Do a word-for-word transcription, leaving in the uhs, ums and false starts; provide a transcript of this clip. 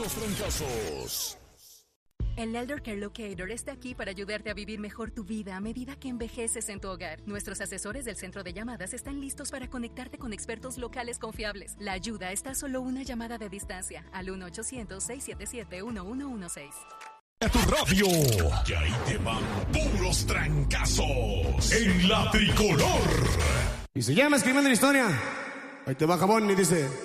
puros trancazos. El Elder Care Locator está aquí para ayudarte a vivir mejor tu vida a medida que envejeces en tu hogar. Nuestros asesores del centro de llamadas están listos para conectarte con expertos locales confiables. La ayuda está a solo una llamada de distancia al uno ochocientos, seiscientos setenta y siete, uno uno uno seis. A tu radio, y ahí te van puros trancazos en la tricolor. Y se llama Escribiendo la Historia. Ahí te va Jabón y dice...